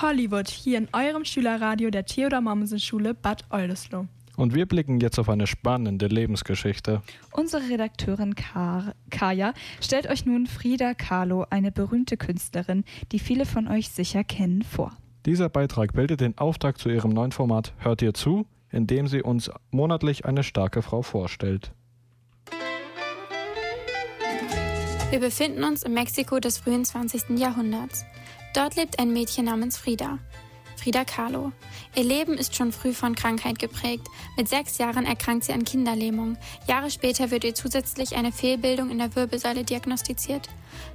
Hollywood hier in eurem Schülerradio der Theodor-Mommsen-Schule Bad Oldesloe. Und wir blicken jetzt auf eine spannende Lebensgeschichte. Unsere Redakteurin Kaya stellt euch nun Frida Kahlo, eine berühmte Künstlerin, die viele von euch sicher kennen, vor. Dieser Beitrag bildet den Auftakt zu ihrem neuen Format Hört ihr zu, in dem sie uns monatlich eine starke Frau vorstellt. Wir befinden uns im Mexiko des frühen 20. Jahrhunderts. Dort lebt ein Mädchen namens Frida. Frida Kahlo. Ihr Leben ist schon früh von Krankheit geprägt. Mit 6 Jahren erkrankt sie an Kinderlähmung. Jahre später wird ihr zusätzlich eine Fehlbildung in der Wirbelsäule diagnostiziert.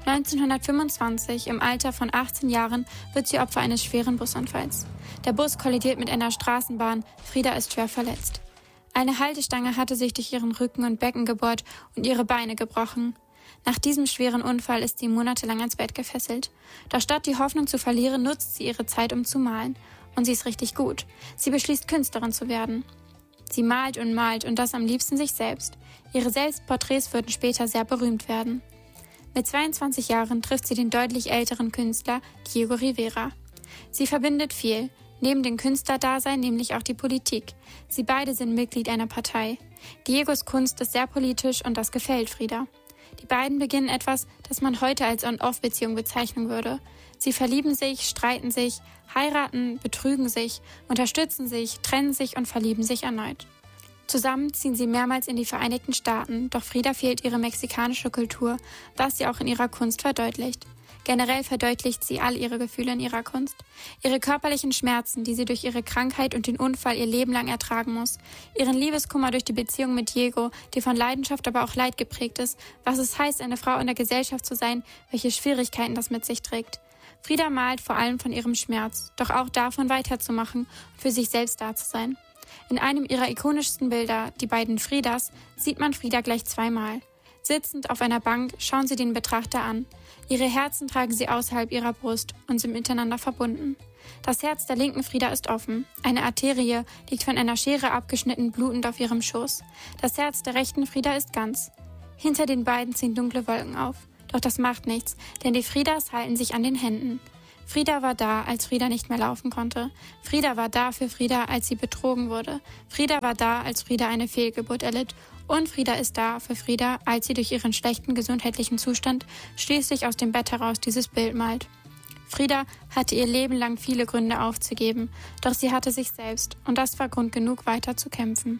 1925, im Alter von 18 Jahren, wird sie Opfer eines schweren Busunfalls. Der Bus kollidiert mit einer Straßenbahn. Frida ist schwer verletzt. Eine Haltestange hatte sich durch ihren Rücken und Becken gebohrt und ihre Beine gebrochen. Nach diesem schweren Unfall ist sie monatelang ans Bett gefesselt. Doch statt die Hoffnung zu verlieren, nutzt sie ihre Zeit, um zu malen. Und sie ist richtig gut. Sie beschließt, Künstlerin zu werden. Sie malt und das am liebsten sich selbst. Ihre Selbstporträts würden später sehr berühmt werden. Mit 22 Jahren trifft sie den deutlich älteren Künstler Diego Rivera. Sie verbindet viel, neben dem Künstlerdasein nämlich auch die Politik. Sie beide sind Mitglied einer Partei. Diegos Kunst ist sehr politisch und das gefällt Frida. Die beiden beginnen etwas, das man heute als On-Off-Beziehung bezeichnen würde. Sie verlieben sich, streiten sich, heiraten, betrügen sich, unterstützen sich, trennen sich und verlieben sich erneut. Zusammen ziehen sie mehrmals in die Vereinigten Staaten, doch Frida fehlt ihre mexikanische Kultur, was sie auch in ihrer Kunst verdeutlicht. Generell verdeutlicht sie all ihre Gefühle in ihrer Kunst. Ihre körperlichen Schmerzen, die sie durch ihre Krankheit und den Unfall ihr Leben lang ertragen muss. Ihren Liebeskummer durch die Beziehung mit Diego, die von Leidenschaft, aber auch Leid geprägt ist. Was es heißt, eine Frau in der Gesellschaft zu sein, welche Schwierigkeiten das mit sich trägt. Frida malt vor allem von ihrem Schmerz, doch auch davon weiterzumachen und für sich selbst da zu sein. In einem ihrer ikonischsten Bilder, die beiden Fridas, sieht man Frida gleich zweimal. Sitzend auf einer Bank schauen sie den Betrachter an. Ihre Herzen tragen sie außerhalb ihrer Brust und sind miteinander verbunden. Das Herz der linken Frida ist offen. Eine Arterie liegt von einer Schere abgeschnitten blutend auf ihrem Schoß. Das Herz der rechten Frida ist ganz. Hinter den beiden ziehen dunkle Wolken auf. Doch das macht nichts, denn die Fridas halten sich an den Händen. Frida war da, als Frida nicht mehr laufen konnte. Frida war da für Frida, als sie betrogen wurde. Frida war da, als Frida eine Fehlgeburt erlitt. Und Frida ist da für Frida, als sie durch ihren schlechten gesundheitlichen Zustand schließlich aus dem Bett heraus dieses Bild malt. Frida hatte ihr Leben lang viele Gründe aufzugeben, doch sie hatte sich selbst. Und das war Grund genug, weiter zu kämpfen.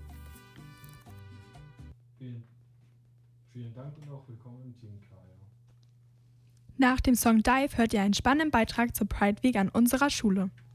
Vielen Dank und auch willkommen im Team Kaya. Nach dem Song Dive hört ihr einen spannenden Beitrag zur Pride Week an unserer Schule.